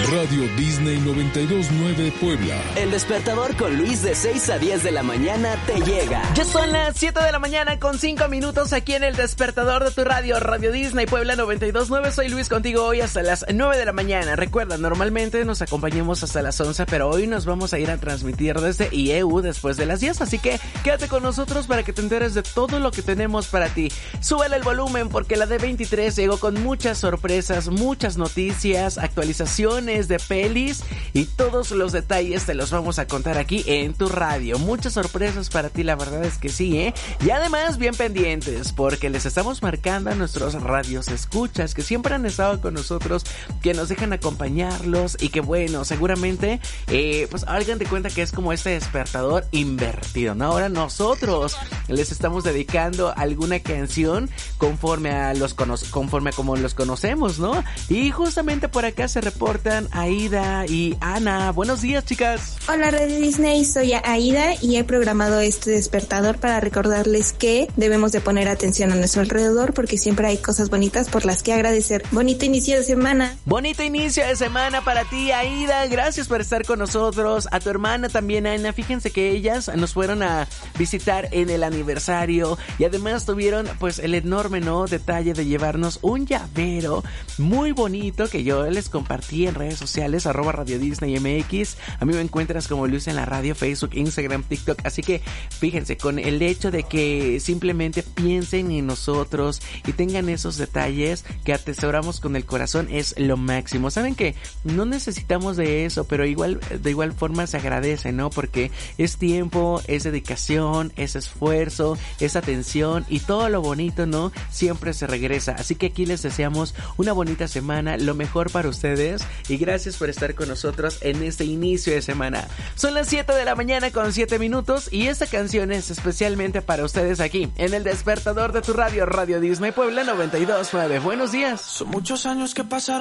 Radio Disney 92.9 Puebla. El despertador con Luis de 6 a 10 de la mañana te llega. Ya son las 7 de la mañana con 5 minutos aquí en el despertador de tu radio, Radio Disney Puebla 92.9. Soy Luis contigo hoy hasta las 9 de la mañana. Recuerda, normalmente nos acompañamos hasta las 11, pero hoy nos vamos a ir a transmitir desde IEU después de las 10. Así que quédate con nosotros para que te enteres de todo lo que tenemos para ti. Súbele el volumen porque la D23 llegó con muchas sorpresas, muchas noticias, actualizaciones de pelis y todos los detalles te los vamos a contar aquí en tu radio. Muchas sorpresas para ti, la verdad es que sí, ¿eh? Y además bien pendientes porque les estamos marcando a nuestros radios escuchas que siempre han estado con nosotros, que nos dejan acompañarlos y que bueno, seguramente pues hagan de cuenta que es como este despertador invertido, ¿no? Ahora nosotros les estamos dedicando alguna canción conforme a como los conocemos, ¿no? Y justamente por acá se reportan Aida y Ana. Buenos días, chicas. Hola, Radio Disney, soy Aida y he programado este despertador para recordarles que debemos de poner atención a nuestro alrededor porque siempre hay cosas bonitas por las que agradecer. Bonito inicio de semana. Bonito inicio de semana para ti, Aida. Gracias por estar con nosotros. A tu hermana también, Ana. Fíjense que ellas nos fueron a visitar en el aniversario y además tuvieron pues el enorme, ¿no?, detalle de llevarnos un llavero muy bonito que yo les compartí en redes sociales, @Radio Disney MX. A mí me encuentras como Luis en la radio, Facebook, Instagram, TikTok. Así que fíjense, con el hecho de que simplemente piensen en nosotros y tengan esos detalles que atesoramos con el corazón es lo máximo. Saben que no necesitamos de eso, pero de igual forma se agradece, ¿no? Porque es tiempo, es dedicación, es esfuerzo, es atención y todo lo bonito, ¿no?, siempre se regresa. Así que aquí les deseamos una bonita semana, lo mejor para ustedes y gracias por estar con nosotros en este inicio de semana. Son las 7 de la mañana con 7 minutos y esta canción es especialmente para ustedes aquí en el despertador de tu radio, Radio Disney Puebla 92.9. Buenos días. Son muchos años que pasaron